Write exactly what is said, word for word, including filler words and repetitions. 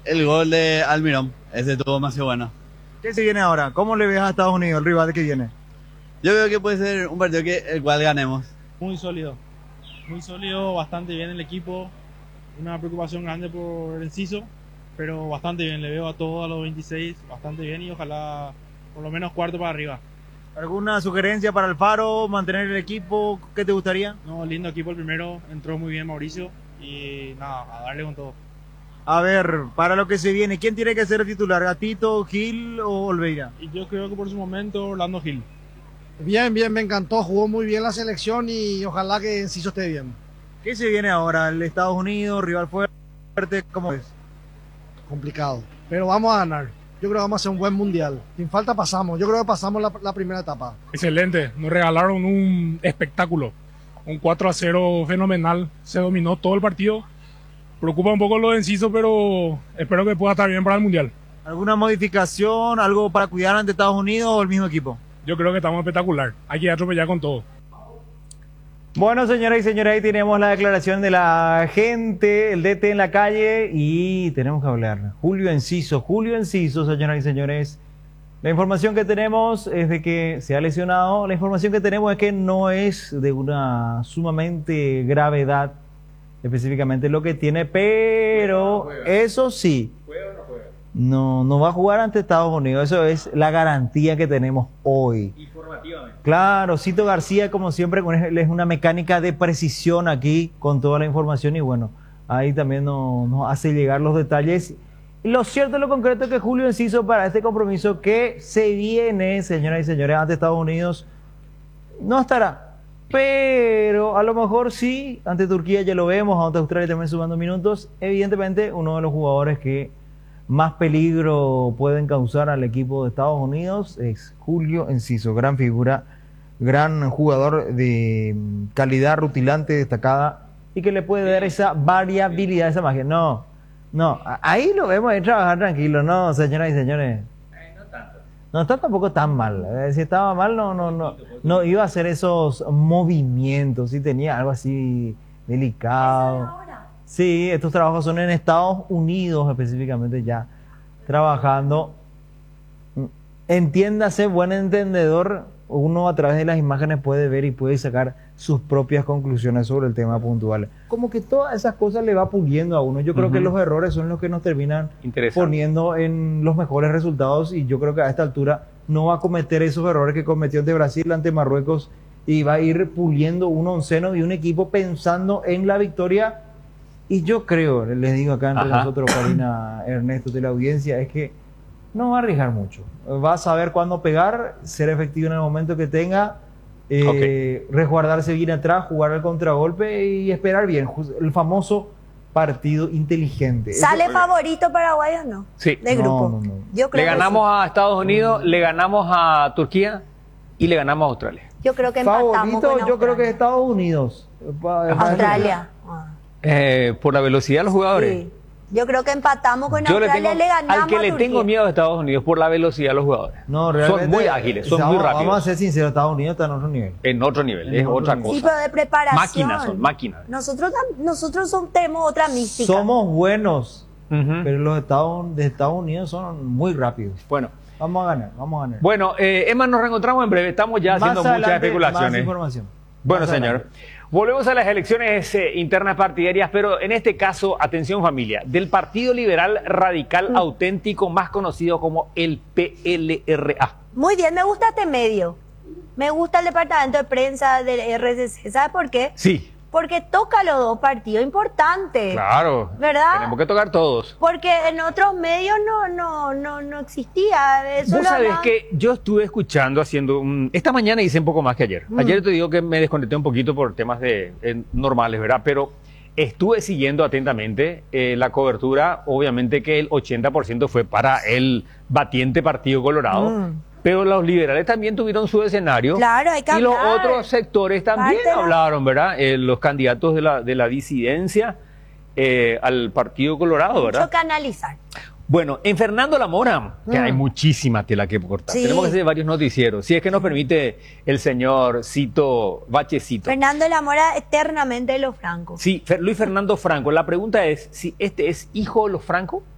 el gol de Almirón, ese estuvo demasiado bueno. ¿Qué se viene ahora? ¿Cómo le ves a Estados Unidos, el rival que viene? Yo creo que puede ser un partido que el cual ganemos. Muy sólido, muy sólido, bastante bien el equipo. Una preocupación grande por Enciso, pero bastante bien. Le veo a todos a los veintiséis, bastante bien y ojalá por lo menos cuarto para arriba. ¿Alguna sugerencia para Alfaro, mantener el equipo? ¿Qué te gustaría? No, lindo equipo el primero, entró muy bien Mauricio y nada, a darle con todo. A ver, para lo que se viene, ¿quién tiene que ser el titular? ¿Gatito, Gil o Olveira? Y yo creo que por su momento Orlando Gil. Bien, bien, me encantó, jugó muy bien la selección y ojalá que Enciso esté bien. ¿Qué se viene ahora? ¿El Estados Unidos, rival fuerte? ¿Cómo es? Complicado, pero vamos a ganar. Yo creo que vamos a hacer un buen mundial. Sin falta pasamos, yo creo que pasamos la, la primera etapa. Excelente, nos regalaron un espectáculo, un cuatro a cero fenomenal, se dominó todo el partido. Preocupa un poco lo de Enciso, pero espero que pueda estar bien para el mundial. ¿Alguna modificación, algo para cuidar ante Estados Unidos o el mismo equipo? Yo creo que estamos espectacular, hay que atropellar con todo. Bueno, señoras y señores, ahí tenemos la declaración de la gente, el D T en la calle y tenemos que hablar. Julio Enciso, Julio Enciso, señoras y señores. La información que tenemos es de que se ha lesionado. La información que tenemos es que no es de una sumamente gravedad, específicamente lo que tiene, pero eso sí, no, no va a jugar ante Estados Unidos. Eso es la garantía que tenemos hoy. Informativamente. Claro, Cito García, como siempre, con él es una mecánica de precisión aquí con toda la información y bueno, ahí también nos, nos hace llegar los detalles. Lo cierto y lo concreto es que Julio Enciso para este compromiso que se viene, señoras y señores, ante Estados Unidos, no estará. Pero a lo mejor sí, ante Turquía ya lo vemos, ante Australia también sumando minutos. Evidentemente, uno de los jugadores que más peligro pueden causar al equipo de Estados Unidos es Julio Enciso, gran figura, gran jugador de calidad rutilante, destacada, y que le puede dar esa variabilidad, esa magia. No, no, ahí lo vemos ahí trabajar tranquilo, no, señoras y señores. Eh, no tanto. No está tampoco tan mal. Eh, si estaba mal, no, no, no, no iba a hacer esos movimientos, si tenía algo así delicado. Sí, estos trabajos son en Estados Unidos específicamente ya trabajando. Entiéndase, buen entendedor, uno a través de las imágenes puede ver y puede sacar sus propias conclusiones sobre el tema puntual. Como que todas esas cosas le va puliendo a uno. Yo creo uh-huh. que los errores son los que nos terminan poniendo en los mejores resultados y yo creo que a esta altura no va a cometer esos errores que cometió ante Brasil, ante Marruecos y va a ir puliendo un onceno y un equipo pensando en la victoria. Y yo creo, les digo acá entre Ajá. nosotros, Karina, Ernesto, de la audiencia, es que no va a arriesgar mucho. Va a saber cuándo pegar, ser efectivo en el momento que tenga, eh, okay. resguardarse bien atrás, jugar al contragolpe y esperar bien. El famoso partido inteligente. ¿Sale Eso, favorito Paraguay o no? Sí. De grupo. No, no, no. Yo creo le ganamos sí. a Estados Unidos, mm. le ganamos a Turquía y le ganamos a Australia. Yo creo que empatamos favorito, con yo Australia. creo que Estados Unidos. Australia. Eh, por la velocidad de los jugadores. Sí. Yo creo que empatamos con Yo Australia, le, tengo, le ganamos al que a le Turquía. tengo miedo a Estados Unidos por la velocidad de los jugadores. No, realmente, son muy ágiles, son vamos, muy rápidos. Vamos a ser sinceros, Estados Unidos está en otro nivel. En otro nivel, en es otro otra nivel. cosa. Sí, pero de preparación. Máquinas son, máquinas. Nosotros, nosotros son, tenemos otra mística. Somos buenos, uh-huh. pero los Estados, de Estados Unidos son muy rápidos. Bueno. Vamos a ganar, vamos a ganar. Bueno, eh, Emma, nos reencontramos en breve. Estamos ya más haciendo adelante, muchas especulaciones. Más información. Bueno, más señor. adelante. Volvemos a las elecciones eh, internas partidarias, pero en este caso, atención familia, del Partido Liberal Radical mm. Auténtico, más conocido como el P L R A. Muy bien, me gusta este medio. Me gusta el departamento de prensa del R C C. ¿Sabe por qué? Sí. Porque toca los dos partidos importantes. Claro. ¿Verdad? Tenemos que tocar todos. Porque en otros medios no, no, no, no existía. Eso Vos sabés no... que yo estuve escuchando, haciendo un... Esta mañana hice un poco más que ayer. Mm. Ayer te digo que me desconecté un poquito por temas de eh, normales, ¿verdad? Pero estuve siguiendo atentamente eh, la cobertura. Obviamente que el ochenta por ciento fue para el batiente Partido Colorado. Mm. Pero los liberales también tuvieron su escenario. Claro, hay que Y los hablar. otros sectores también Parte hablaron, ¿verdad? Eh, los candidatos de la, de la disidencia eh, al Partido Colorado, ¿verdad? Mucho que analizar. Bueno, en Fernando La Mora, que Mm. hay muchísima tela que cortar. Sí. Tenemos que hacer varios noticieros. Si es que nos permite el señor Cito Bachecito. Fernando de la Mora, eternamente de los Franco. Sí, Fer- Luis Fernando Franco. La pregunta es si este es hijo de los Franco.